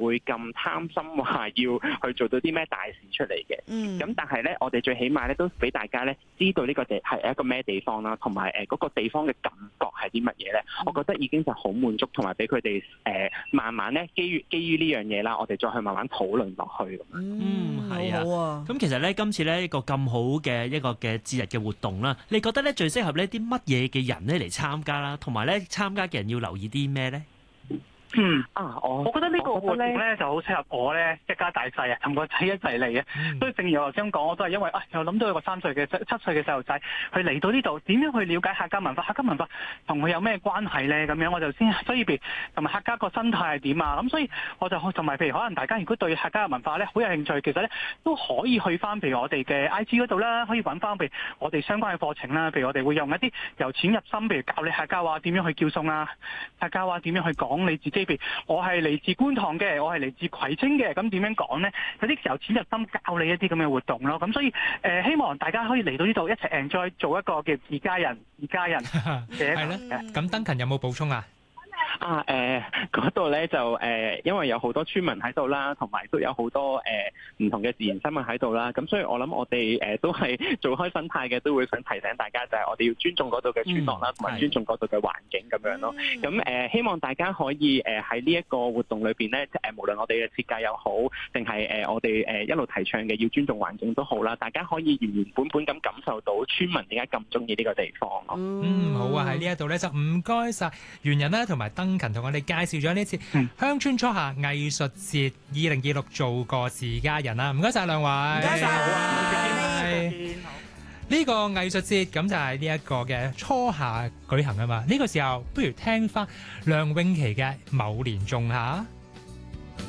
會咁貪心話要去做到啲咩大事出嚟嘅。咁但係咧，我哋最起碼咧都俾大家咧知道呢個地係一個咩地方啦，同埋嗰個地方嘅感覺係啲乜嘢咧？我覺得已經就好滿足，同埋俾佢哋慢慢咧基於呢樣嘢啦，我哋再去慢慢討論落去咁樣。 係啊。咁其實咧，今次咧一個咁好嘅一個嘅節日嘅活動啦，你覺得咧最適合呢啲乜嘢嘅人咧嚟參加啦？同埋咧參加嘅人要留意啲咩咧？ 我覺得呢個活動咧就好適合我咧一家大細啊，同個仔一齊嚟嘅。所以正如我頭先講，我都係因為又諗到有個7歲嘅細路仔，佢嚟到呢度點樣去了解客家文化？客家文化同佢有咩關係咧？咁樣我就先所以同埋客家個生態係點啊？咁所以我就同埋譬如可能大家如果對客家嘅文化咧好有興趣，其實咧都可以去翻譬如我哋嘅 IG 嗰度啦，可以揾翻譬如我哋相關嘅課程啦。譬如我哋會用一啲由淺入深，譬如教你客家話點樣去叫餸啊，客家話點樣去講你自己。我係嚟自觀塘嘅，我係嚟自葵青嘅，咁點樣講呢？有啲由淺入深教你一啲咁嘅活動咯。咁所以希望大家可以嚟到呢度一齊 enjoy 做一個嘅自家人嘅。 係咧。咁Duncan有冇補充啊？ 嗰度咧就因為有好多村民喺度啦，同埋都有好多唔同嘅自然生物喺度啦，咁所以我諗我哋都係做開生態嘅，都會想提醒大家就係我哋要尊重嗰度嘅村落啦，同埋尊重嗰度嘅環境咁樣咯。咁希望大家可以喺呢一個活動裏邊咧，無論我哋嘅設計又好，定係我哋一路提倡嘅要尊重環境都好啦，大家可以原原本本咁感受到村民點解咁中意呢個地方咯。 好啊！喺呢一度咧就唔該晒袁人啦，同埋Duncan同我哋介紹咗呢次鄉村初夏藝術節2026做個自家人啦，唔該晒兩位，唔該晒，好啊，呢個藝術節咁就係呢一個嘅初夏舉行啊嘛，呢個時候不如聽翻梁詠琪嘅《某年仲夏》。